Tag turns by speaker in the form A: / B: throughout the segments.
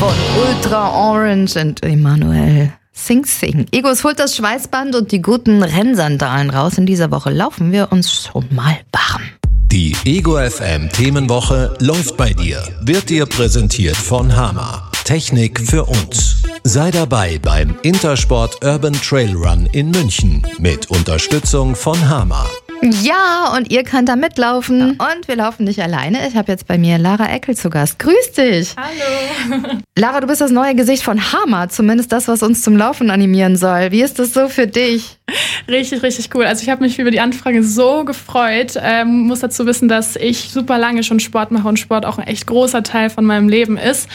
A: von Ultra Orange und Emanuel Sing Sing. Egos holt das Schweißband und die guten Rennsandalen raus. In dieser Woche laufen wir uns schon mal warm.
B: Die Ego FM Themenwoche läuft bei dir. Wird dir präsentiert von Hama. Technik für uns. Sei dabei beim Intersport Urban Trail Run in München mit Unterstützung von Hama.
A: Ja, und ihr könnt da mitlaufen. Und wir laufen nicht alleine. Ich habe jetzt bei mir Lara Eckel zu Gast. Grüß dich.
C: Hallo.
A: Lara, du bist das neue Gesicht von Hama. Zumindest das, was uns zum Laufen animieren soll. Wie ist das so für dich?
C: Richtig, richtig cool. Also ich habe mich über die Anfrage so gefreut. Muss dazu wissen, dass ich super lange schon Sport mache und Sport auch ein echt großer Teil von meinem Leben ist.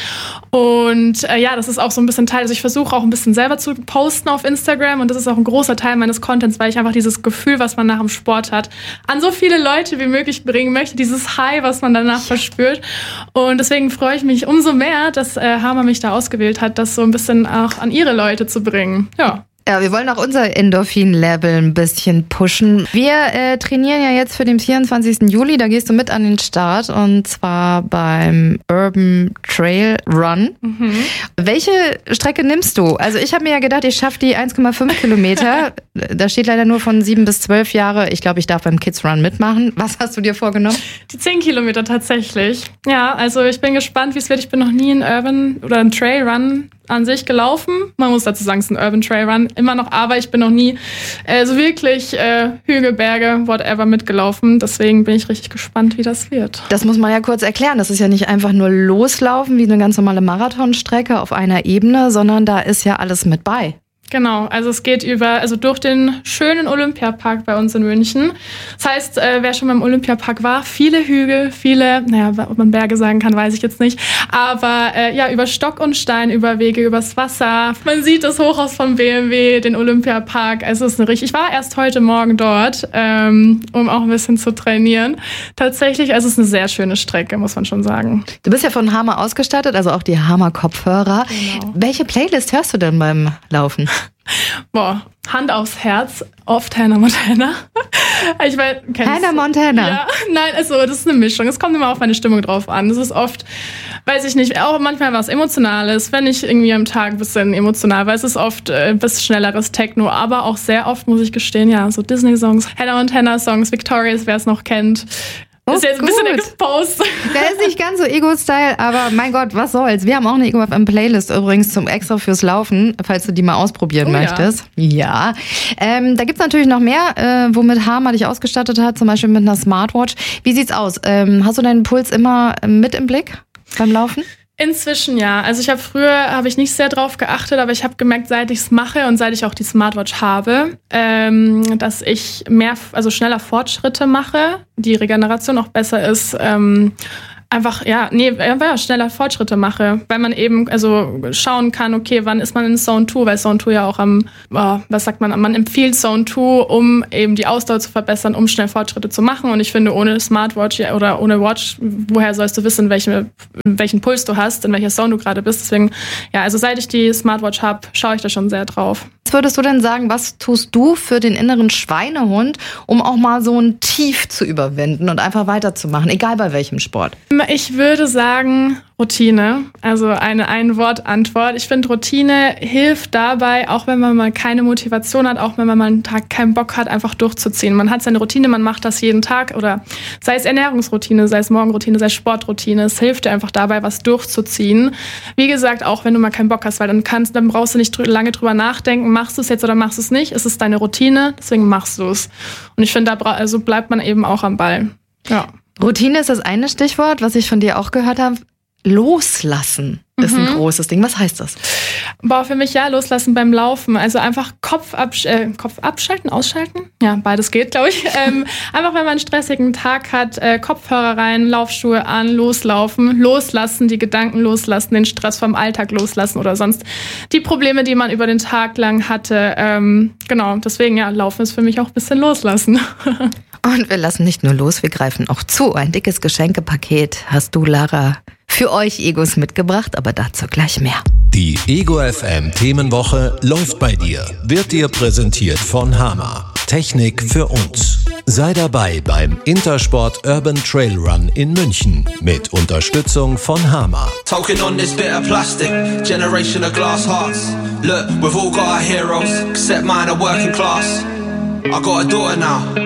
C: Und ja, das ist auch so ein bisschen Teil. Also ich versuche auch ein bisschen selber zu posten auf Instagram und das ist auch ein großer Teil meines Contents, weil ich einfach dieses Gefühl, was man nach dem Sport hat, an so viele Leute wie möglich bringen möchte. Dieses High, was man danach verspürt. Und deswegen freue ich mich umso mehr, dass Hama mich da ausgewählt hat, das so ein bisschen auch an ihre Leute zu bringen. Ja.
A: Ja, wir wollen auch unser Endorphin-Level ein bisschen pushen. Wir trainieren ja jetzt für den 24. Juli, da gehst du mit an den Start und zwar beim Urban Trail Run. Mhm. Welche Strecke nimmst du? Also ich habe mir ja gedacht, ich schaffe die 1,5 Kilometer. Da steht leider nur von 7 bis 12 Jahre. Ich glaube, ich darf beim Kids Run mitmachen. Was hast du dir vorgenommen?
C: Die 10 Kilometer tatsächlich. Ja, also ich bin gespannt, wie es wird. Ich bin noch nie einen Urban oder einen Trail Run an sich gelaufen. Man muss dazu sagen, es ist ein Urban Trail Run. Immer noch, aber ich bin noch nie so wirklich Hügel, Berge, whatever mitgelaufen. Deswegen bin ich richtig gespannt, wie das wird.
A: Das muss man ja kurz erklären. Das ist ja nicht einfach nur loslaufen wie eine ganz normale Marathonstrecke auf einer Ebene, sondern da ist ja alles mit bei.
C: Genau, also es geht durch den schönen Olympiapark bei uns in München. Das heißt, wer schon beim Olympiapark war, viele Hügel, ob man Berge sagen kann, weiß ich jetzt nicht. Aber über Stock und Stein, über Wege, übers Wasser. Man sieht das Hochhaus von BMW, den Olympiapark. Also es ist ich war erst heute Morgen dort, um auch ein bisschen zu trainieren. Tatsächlich, also es ist eine sehr schöne Strecke, muss man schon sagen.
A: Du bist ja von Hama ausgestattet, also auch die Hama-Kopfhörer. Genau. Welche Playlist hörst du denn beim Laufen?
C: Boah, Hand aufs Herz, oft Hannah Montana.
A: Hannah Montana?
C: Ja, nein, also das ist eine Mischung. Es kommt immer auf meine Stimmung drauf an. Das ist oft, weiß ich nicht, auch manchmal was Emotionales, wenn ich irgendwie am Tag ein bisschen emotional war. Es ist oft ein bisschen schnelleres Techno, aber auch sehr oft, muss ich gestehen, ja, so Disney-Songs, Hannah Montana-Songs, Victorious, wer es noch kennt. Ist jetzt ein bisschen exposed.
A: Der ist nicht ganz so Ego-Style, aber mein Gott, was soll's. Wir haben auch eine Ego FM-Playlist übrigens zum extra fürs Laufen, falls du die mal ausprobieren möchtest. Ja. Da gibt's natürlich noch mehr, womit Hama dich ausgestattet hat, zum Beispiel mit einer Smartwatch. Wie sieht's aus? Hast du deinen Puls immer mit im Blick beim Laufen?
C: Inzwischen ja. Also früher habe ich nicht sehr drauf geachtet, aber ich habe gemerkt, seit ich es mache und seit ich auch die Smartwatch habe, dass ich schneller Fortschritte mache, die Regeneration auch besser ist, schneller Fortschritte mache, weil man eben schauen kann, okay, wann ist man in Zone 2, weil Zone 2 ja auch man empfiehlt Zone 2, um eben die Ausdauer zu verbessern, um schnell Fortschritte zu machen und ich finde, ohne Smartwatch oder ohne Watch, woher sollst du wissen, welchen Puls du hast, in welcher Zone du gerade bist, deswegen, seit ich die Smartwatch habe, schaue ich da schon sehr drauf.
A: Was würdest du denn sagen, was tust du für den inneren Schweinehund, um auch mal so ein Tief zu überwinden und einfach weiterzumachen, egal bei welchem Sport?
C: Ich würde sagen Routine, also eine Ein-Wort-Antwort. Ich finde, Routine hilft dabei, auch wenn man mal keine Motivation hat, auch wenn man mal einen Tag keinen Bock hat, einfach durchzuziehen. Man hat seine Routine, man macht das jeden Tag oder sei es Ernährungsroutine, sei es Morgenroutine, sei es Sportroutine. Es hilft dir einfach dabei, was durchzuziehen. Wie gesagt, auch wenn du mal keinen Bock hast, weil dann brauchst du nicht lange drüber nachdenken, machst du es jetzt oder machst du es nicht. Es ist deine Routine, deswegen machst du es. Und ich finde, da bleibt man eben auch am Ball. Ja.
A: Routine ist das eine Stichwort, was ich von dir auch gehört habe. Loslassen ist ein großes Ding. Was heißt das?
C: Für mich loslassen beim Laufen. Also einfach Kopf abschalten, ausschalten. Ja, beides geht, glaube ich. Einfach, wenn man einen stressigen Tag hat, Kopfhörer rein, Laufschuhe an, loslassen, die Gedanken loslassen, den Stress vom Alltag loslassen oder sonst die Probleme, die man über den Tag lang hatte. Deswegen, Laufen ist für mich auch ein bisschen loslassen.
A: Und wir lassen nicht nur los, wir greifen auch zu. Ein dickes Geschenkepaket hast du, Lara, für euch Egos mitgebracht, aber dazu gleich mehr.
B: Die Ego FM Themenwoche läuft bei dir. Wird dir präsentiert von Hama. Technik für uns. Sei dabei beim Intersport Urban Trail Run in München mit Unterstützung von Hama.
D: Talking on this bit of plastic, generation of glass hearts. Look, we've all got our heroes, except mine are working class. I got a daughter now.